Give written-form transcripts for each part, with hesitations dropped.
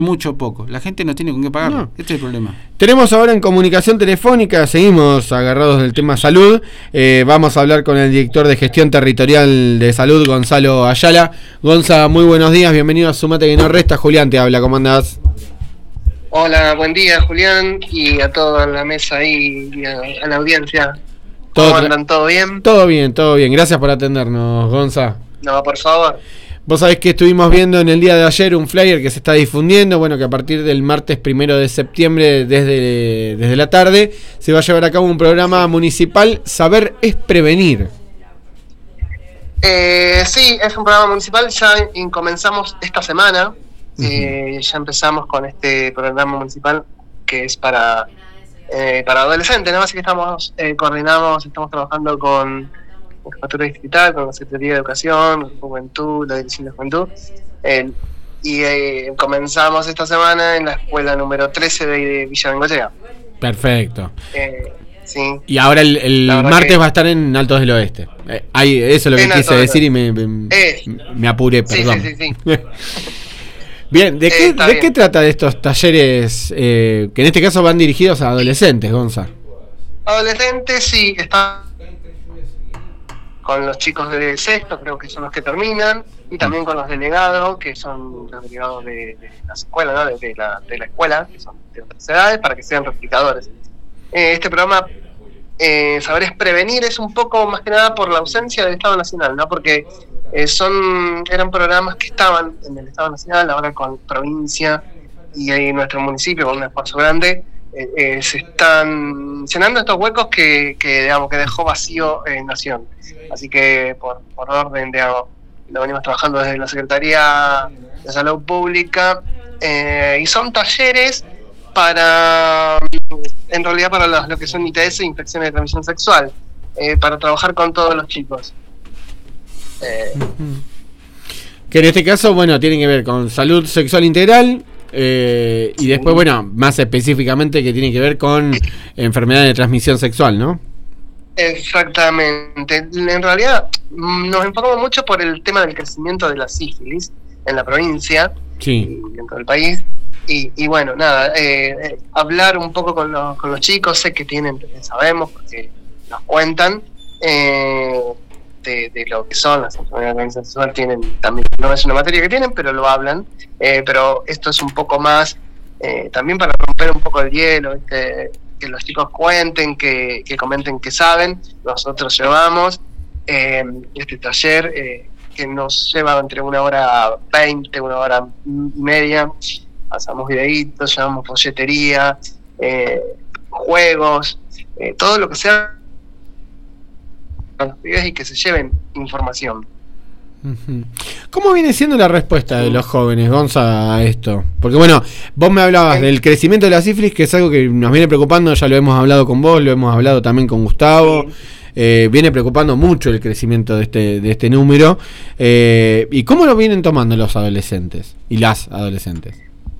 mucho o poco. La gente no tiene con qué pagarlo. No. Este es el problema. Tenemos ahora en comunicación telefónica, seguimos agarrados del tema salud. Vamos a hablar con el director de Gestión Territorial de Salud, Gonzalo Ayala. Gonza, muy buenos días, bienvenido a Sumate que no resta. Julián te habla, ¿cómo andás? Hola, buen día Julián y a toda la mesa ahí y a la audiencia. ¿Cómo andan? ¿Todo bien? Todo bien, todo bien. Gracias por atendernos, Gonza. No, por favor. Vos sabés que estuvimos viendo en el día de ayer un flyer que se está difundiendo, bueno, que a partir del martes 1 de septiembre, desde la tarde, se va a llevar a cabo un programa municipal, Saber es Prevenir. Sí, es un programa municipal, ya comenzamos esta semana, ya empezamos con este programa municipal que es para adolescentes, nada más que estamos trabajando con la Jefatura Distrital, con la Secretaría de Educación, Juventud, la Dirección de Juventud, y comenzamos esta semana en la escuela número 13 de Villa Bengochea. Perfecto. Sí. Y ahora el martes va a estar en Altos del Oeste. Eso es lo que quise decir y me apuré, perdón. Sí. Bien, ¿de qué trata de estos talleres que en este caso van dirigidos a adolescentes, Gonza? Adolescentes, sí, están con los chicos de sexto, creo que son los que terminan, y también con los delegados, que son los delegados de las escuelas, ¿no? de la escuela, que son de otras edades, para que sean replicadores. Este programa, Saber es Prevenir, es un poco más que nada por la ausencia del Estado Nacional, ¿no? Porque eran programas que estaban en el Estado Nacional, ahora con provincia y ahí nuestro municipio, con un esfuerzo grande, se están llenando estos huecos que dejó vacío Nación. Así que por orden, lo venimos trabajando desde la Secretaría de Salud Pública, y son talleres en realidad para lo que son ITS, infecciones de transmisión sexual, para trabajar con todos los chicos. Que en este caso, bueno, tienen que ver con salud sexual integral, y después, bueno, más específicamente que tiene que ver con enfermedades de transmisión sexual, ¿no? Exactamente. En realidad nos enfocamos mucho por el tema del crecimiento de la sífilis en la provincia, sí, y dentro del país. Y bueno, nada, hablar un poco con los chicos, sé que sabemos porque nos cuentan de lo que son las enfermedades de transmisión sexual. También no es una materia que tienen, pero lo hablan, pero esto es un poco más también para romper un poco el hielo, que los chicos cuenten, que comenten que saben. Nosotros llevamos este taller que nos lleva entre 1h20, 1h30. Pasamos videitos, llevamos folletería, juegos, todo lo que sea y que se lleven información. ¿Cómo viene siendo la respuesta de los jóvenes, Gonza, a esto? Porque bueno, vos me hablabas del crecimiento de la sífilis, que es algo que nos viene preocupando, ya lo hemos hablado con vos, lo hemos hablado también con Gustavo. Viene preocupando mucho el crecimiento de este número. ¿Y cómo lo vienen tomando los adolescentes y las adolescentes?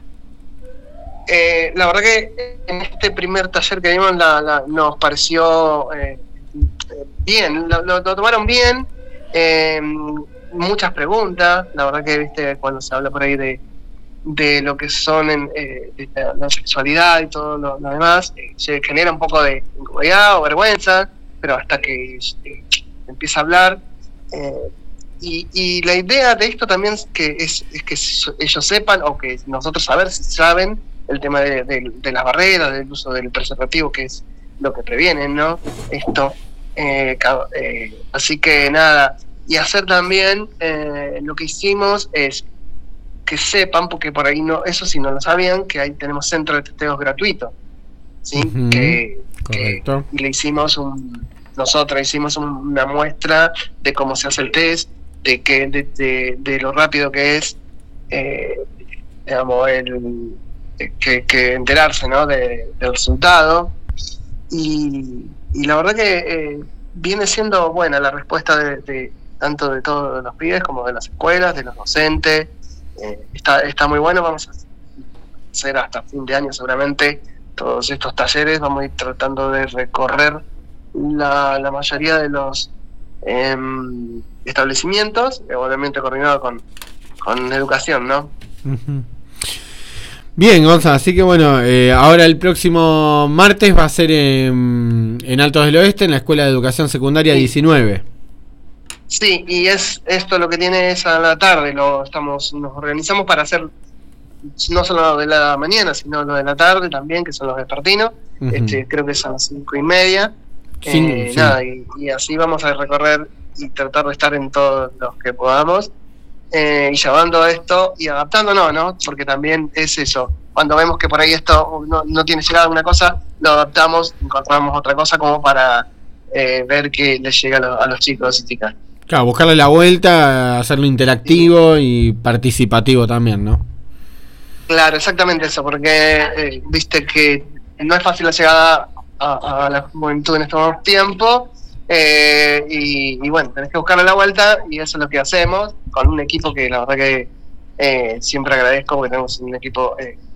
La verdad que en este primer taller que vimos nos pareció bien, lo tomaron bien, muchas preguntas. La verdad que viste cuando se habla por ahí de lo que son de la sexualidad y todo lo demás, se genera un poco de incomodidad o vergüenza, pero hasta que empieza a hablar, y la idea de esto también es que ellos sepan, o que nosotros saber si saben el tema de las barreras, del uso del preservativo, que es lo que previene, ¿no? Esto, así que nada, y hacer también lo que hicimos es que sepan, porque por ahí eso sí no lo sabían, que ahí tenemos centro de testeos gratuito, ¿sí? Correcto. Y nosotros hicimos una muestra de cómo se hace el test, de lo rápido que es, que enterarse, ¿no? del resultado, y la verdad que viene siendo buena la respuesta de tanto de todos los pibes como de las escuelas, de los docentes. Está muy bueno. Vamos a hacer hasta fin de año seguramente todos estos talleres. Vamos a ir tratando de recorrer la mayoría de los establecimientos, obviamente coordinado con educación, ¿no? Bien, Gonza, así que bueno, ahora el próximo martes va a ser en Altos del Oeste, en la Escuela de Educación Secundaria 19. Sí, y esto lo que tiene es a la tarde, nos organizamos para hacer no solo lo de la mañana, sino lo de la tarde también, que son los vespertinos. Creo que son las 5:30. Sí. Nada, y así vamos a recorrer y tratar de estar en todos los que podamos, y llevando esto y adaptándonos, ¿no? Porque también es eso, cuando vemos que por ahí esto no tiene llegada una cosa, lo adaptamos, encontramos otra cosa como para ver que les llega a los chicos y chicas. Claro, buscarle la vuelta, hacerlo interactivo y participativo también, ¿no? Claro, exactamente eso, porque viste que no es fácil la llegada a la juventud en estos tiempos, y bueno, tenés que buscarle la vuelta, y eso es lo que hacemos con un equipo que la verdad que siempre agradezco, porque tenemos un equipo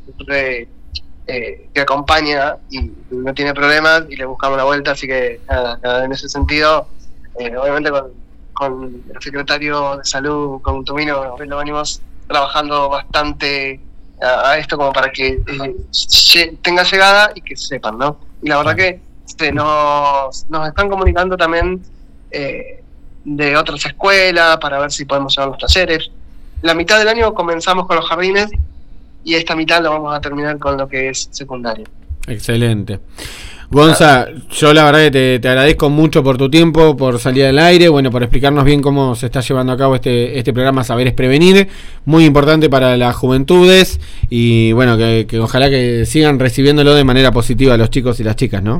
que acompaña y no tiene problemas, y le buscamos la vuelta, así que nada, en ese sentido, obviamente con el secretario de salud, con Tumino, lo venimos trabajando bastante a esto como para que tenga llegada y que sepan, ¿no? Y la verdad que nos están comunicando también de otras escuelas para ver si podemos llevar los talleres. La mitad del año comenzamos con los jardines y esta mitad lo vamos a terminar con lo que es secundario. Excelente. Gonza, yo la verdad que te agradezco mucho por tu tiempo, por salir al aire, bueno, por explicarnos bien cómo se está llevando a cabo este programa Saberes Prevenir, muy importante para las juventudes, y bueno, que ojalá que sigan recibiéndolo de manera positiva los chicos y las chicas, ¿no?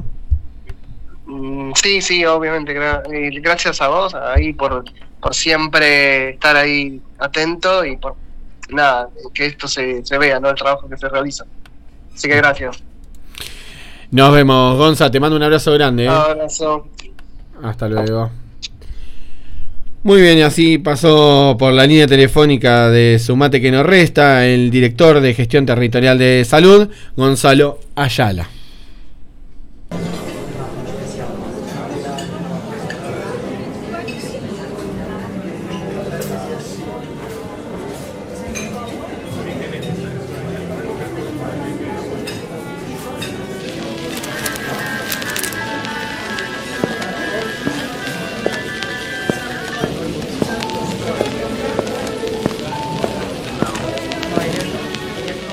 Sí, obviamente, gracias a vos ahí por siempre estar ahí atento y por nada, que esto se vea, ¿no? El trabajo que se realiza. Así que gracias. Nos vemos, Gonza, te mando un abrazo grande. Un abrazo. Hasta luego. Muy bien, y así pasó por la línea telefónica de Sumate que no resta el director de Gestión Territorial de Salud, Gonzalo Ayala.